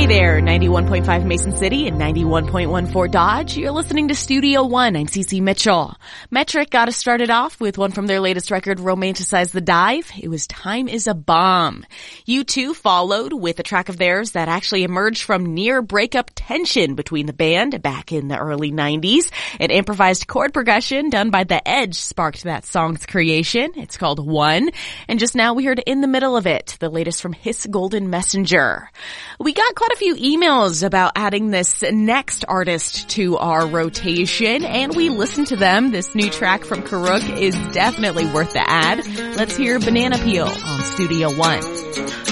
there, 91.5 Mason City and 91.1 Fort Dodge. You're listening to Studio One. I'm Cece Mitchell. Metric got us started off with one from their latest record, Romanticize the Dive. It was Time is a Bomb. U2 followed with a track of theirs that actually emerged from near breakup tension between the band back in the early 90s. An improvised chord progression done by The Edge sparked that song's creation. It's called One. And just now we heard In the Middle of It, the latest from Hiss Golden Messenger. We got quite a few emails about adding this next artist to our rotation, and we listened to them. This new track from Karuk is definitely worth the ad. Let's hear Banana Peel on Studio One.